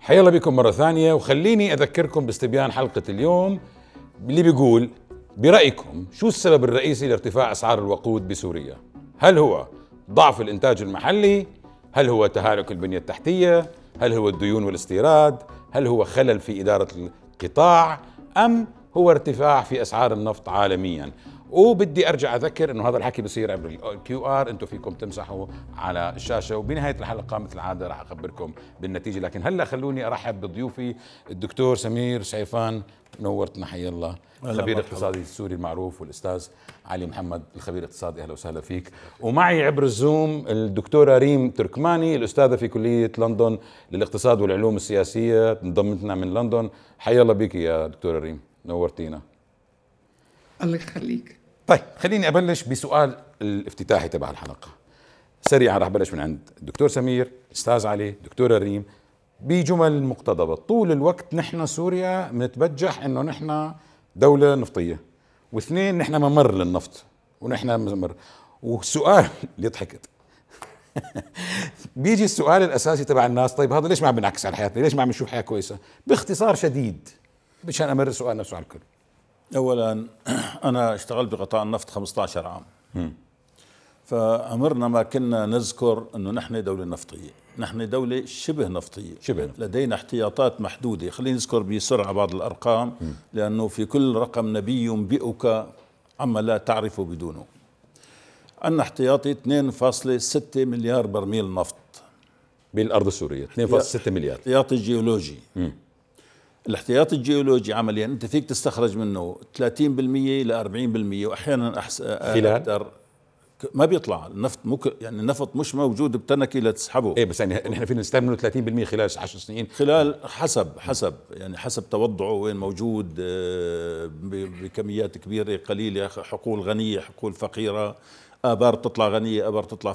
حيلا بكم مرة ثانية، وخليني أذكركم باستبيان حلقة اليوم اللي بيقول: برأيكم شو السبب الرئيسي لارتفاع أسعار الوقود بسوريا؟ هل هو ضعف الإنتاج المحلي؟ هل هو تهالك البنية التحتية؟ هل هو الديون والاستيراد؟ هل هو خلل في إدارة القطاع؟ أم هو ارتفاع في أسعار النفط عالميا؟ وبدي ارجع اذكر انه هذا الحكي بصير عبر الكيو ار، انتم فيكم تمسحوا على الشاشه، وبنهايه الحلقه مثل العاده راح اخبركم بالنتيجه. لكن هلا خلوني ارحب بضيوفي الدكتور سمير سعيفان، نورتنا، حي الله، خبير اقتصادي السوري المعروف، والاستاذ علي محمد الخبير الاقتصادي، اهلا وسهلا فيك. ومعي عبر الزوم الدكتوره ريم تركماني، الاستاذه في كليه لندن للاقتصاد والعلوم السياسيه، انضمتنا من لندن. حي الله بك يا دكتوره ريم، نورتينا. الله يخليك. طيب خليني أبلش بسؤال الافتتاحي تبع الحلقة سريعا. راح بلش من عند الدكتور سمير، أستاذ علي، دكتورة ريم، بجمل مقتضبة. طول الوقت نحن سوريا بنتبجح إنه نحن دولة نفطية، واثنين نحن ممر للنفط، ونحن ممر. والسؤال اللي ضحكت بيجي السؤال الأساسي تبع الناس: طيب هذا ليش ما عم بنعكس على حياتنا؟ ليش ما عم نشوف حياة كويسة؟ باختصار شديد مشان أمر السؤال نفسه على الكل. أولا أنا اشتغلت بقطاع النفط 15 عام. فعمرنا ما كنا نذكر أنه نحن دولة نفطية، نحن دولة شبه نفطية، لدينا احتياطات محدودة. خلينا نذكر بسرعة بعض الأرقام، لأنه في كل رقم نبي ينبئك عما لا تعرف بدونه. عندنا احتياطي 2.6 مليار برميل نفط بالأرض السورية، 2.6 مليار. احتياطي جيولوجي. الاحتياط الجيولوجي عمليا انت فيك تستخرج منه 30% ل 40%، واحيانا خلال أكثر. ما بيطلع النفط، يعني النفط مش موجود بتنكي لتسحبه. ايه بس يعني نحن فينا نستعمله 30% خلال 10 سنين، خلال حسب توضعه وين موجود، بكميات كبيره قليله، حقول غنيه حقول فقيره، ابار تطلع غنيه ابار تطلع